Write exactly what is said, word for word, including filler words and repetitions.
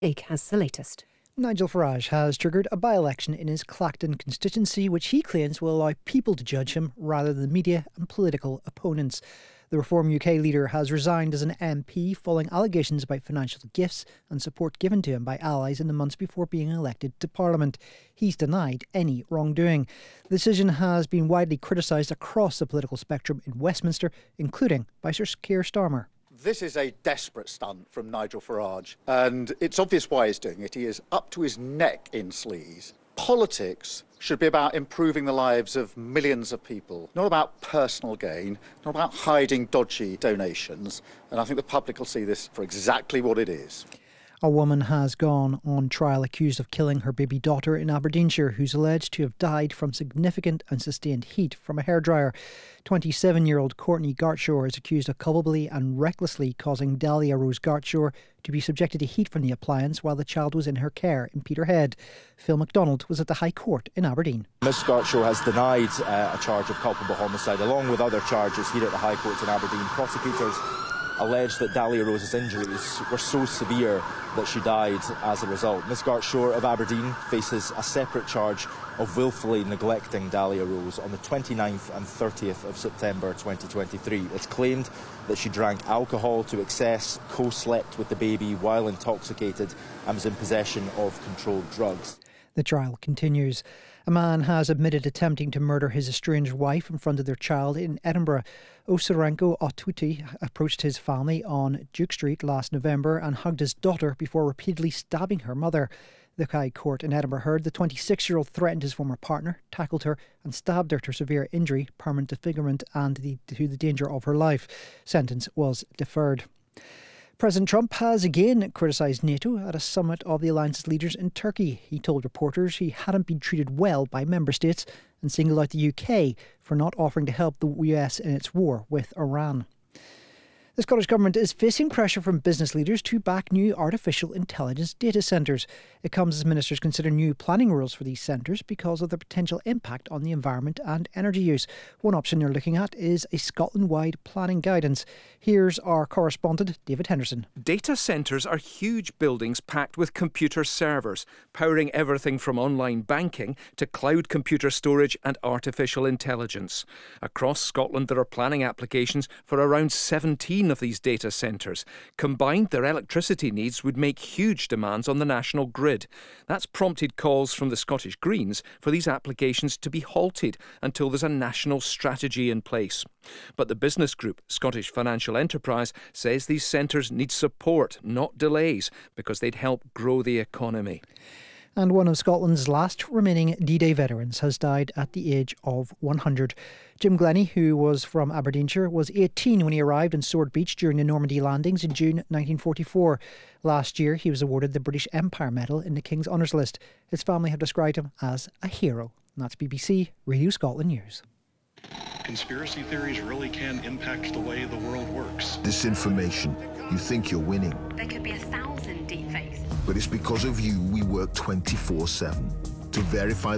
Ig has the latest. Nigel Farage has triggered a by-election in his Clacton constituency, which he claims will allow people to judge him rather than the media and political opponents. The Reform U K leader has resigned as an M P following allegations about financial gifts and support given to him by allies in the months before being elected to Parliament. He's denied any wrongdoing. The decision has been widely criticised across the political spectrum in Westminster, including by Sir Keir Starmer. This is a desperate stunt from Nigel Farage, and it's obvious why he's doing it. He is up to his neck in sleaze. Politics should be about improving the lives of millions of people, not about personal gain, not about hiding dodgy donations, and I think the public will see this for exactly what it is. A woman has gone on trial accused of killing her baby daughter in Aberdeenshire, who's alleged to have died from significant and sustained heat from a hairdryer. twenty-seven-year-old Courtney Gartshaw is accused of culpably and recklessly causing Dahlia Rose Gartshaw to be subjected to heat from the appliance while the child was in her care in Peterhead. Phil MacDonald was at the High Court in Aberdeen. Miss Gartshaw has denied uh, a charge of culpable homicide, along with other charges here at the High Court in Aberdeen. Prosecutors alleged that Dahlia Rose's injuries were so severe that she died as a result. Miss Gartshaw of Aberdeen faces a separate charge of wilfully neglecting Dahlia Rose on the twenty-ninth and thirtieth of September twenty twenty-three. It's claimed that she drank alcohol to excess, co-slept with the baby while intoxicated, and was in possession of controlled drugs. The trial continues. A man has admitted attempting to murder his estranged wife in front of their child in Edinburgh. Osarenko Otuti approached his family on Duke Street last November and hugged his daughter before repeatedly stabbing her mother. The High Court in Edinburgh heard the twenty-six-year-old threatened his former partner, tackled her and stabbed her to severe injury, permanent disfigurement and the, to the danger of her life. Sentence was deferred. President Trump has again criticised NATO at a summit of the alliance's leaders in Turkey. He told reporters he hadn't been treated well by member states and singled out the U K for not offering to help the U S in its war with Iran. The Scottish Government is facing pressure from business leaders to back new artificial intelligence data centres. It comes as ministers consider new planning rules for these centres because of the potential impact on the environment and energy use. One option they're looking at is a Scotland-wide planning guidance. Here's our correspondent, David Henderson. Data centres are huge buildings packed with computer servers, powering everything from online banking to cloud computer storage and artificial intelligence. Across Scotland, there are planning applications for around seventeen of these data centres. Combined, their electricity needs would make huge demands on the national grid. That's prompted calls from the Scottish Greens for these applications to be halted until there's a national strategy in place. But the business group, Scottish Financial Enterprise, says these centres need support, not delays, because they'd help grow the economy. And one of Scotland's last remaining D-Day veterans has died at the age of one hundred. Jim Glennie, who was from Aberdeenshire, was eighteen when he arrived in Sword Beach during the Normandy landings in June nineteen forty-four. Last year, he was awarded the British Empire Medal in the King's Honours List. His family have described him as a hero. And that's B B C Radio Scotland News. Conspiracy theories really can impact the way the world works. Disinformation. You think you're winning. There could be a thousand deepfakes. But it's because of you we work twenty-four seven to verify the